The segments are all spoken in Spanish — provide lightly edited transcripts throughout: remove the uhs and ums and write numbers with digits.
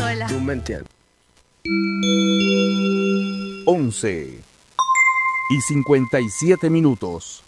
sola. Tú me entiendes. 11:57.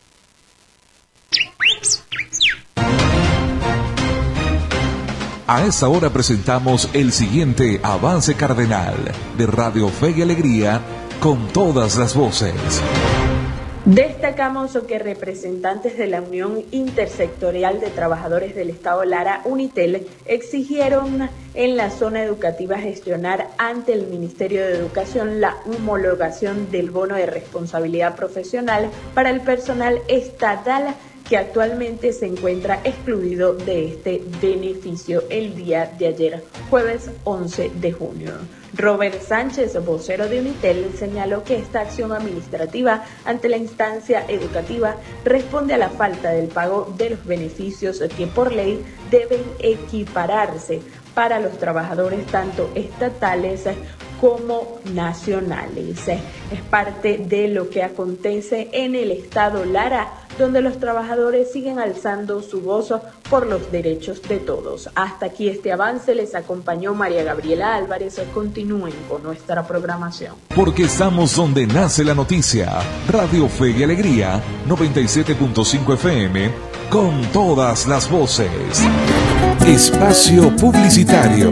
A esta hora presentamos el siguiente avance cardenal de Radio Fe y Alegría con todas las voces. Destacamos que representantes de la Unión Intersectorial de Trabajadores del Estado Lara, Unitel, exigieron en la zona educativa gestionar ante el Ministerio de Educación la homologación del bono de responsabilidad profesional para el personal estatal que actualmente se encuentra excluido de este beneficio el día de ayer, jueves 11 de junio. Robert Sánchez, vocero de Unitel, señaló que esta acción administrativa ante la instancia educativa responde a la falta del pago de los beneficios que por ley deben equipararse para los trabajadores tanto estatales como nacionales. Es parte de lo que acontece en el estado Lara, donde los trabajadores siguen alzando su voz por los derechos de todos. Hasta aquí este avance, les acompañó María Gabriela Álvarez. Continúen con nuestra programación. Porque estamos donde nace la noticia. Radio Fe y Alegría, 97.5 FM, con todas las voces. Espacio publicitario.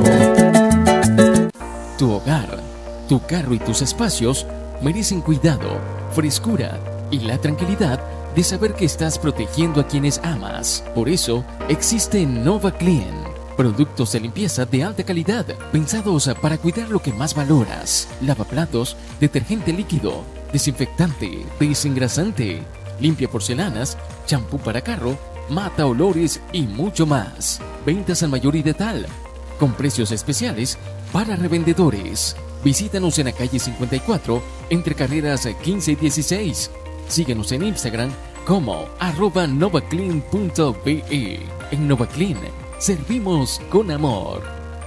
Tu hogar, tu carro y tus espacios merecen cuidado, frescura y la tranquilidad de saber que estás protegiendo a quienes amas. Por eso existe Nova Clean, productos de limpieza de alta calidad, pensados para cuidar lo que más valoras: lavaplatos, detergente líquido, desinfectante, desengrasante, limpia porcelanas, champú para carro, mata olores y mucho más. Ventas al mayor y de tal, con precios especiales para revendedores. Visítanos en la calle 54, entre carreras 15 y 16. Síguenos en Instagram como @novaclean.be. En NovaClean servimos con amor.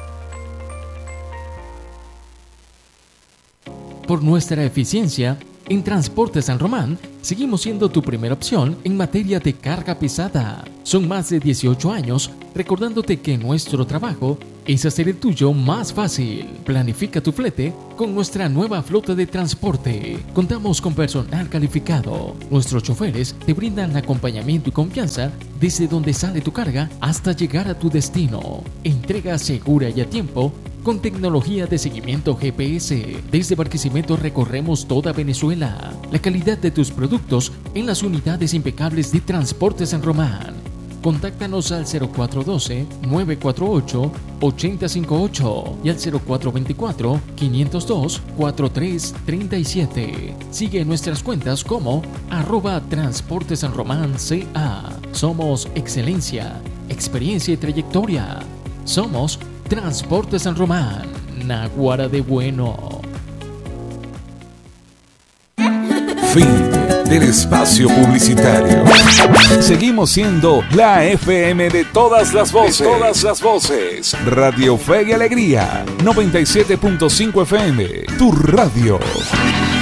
Por nuestra eficiencia, en Transportes San Román, seguimos siendo tu primera opción en materia de carga pesada. Son más de 18 años recordándote que nuestro trabajo es hacer el tuyo más fácil. Planifica tu flete con nuestra nueva flota de transporte. Contamos con personal calificado. Nuestros choferes te brindan acompañamiento y confianza desde donde sale tu carga hasta llegar a tu destino. Entrega segura y a tiempo con tecnología de seguimiento GPS. Desde Barquisimeto recorremos toda Venezuela. La calidad de tus productos en las unidades impecables de Transportes San Román. Contáctanos al 0412-948-8058 y al 0424-502-4337. Sigue nuestras cuentas como @transportesanromanca. Somos excelencia, experiencia y trayectoria. Somos Transportes San Román, Naguara de bueno. Fin del espacio publicitario. Seguimos siendo la FM de todas las voces. Radio Fe y Alegría, 97.5 FM, tu radio.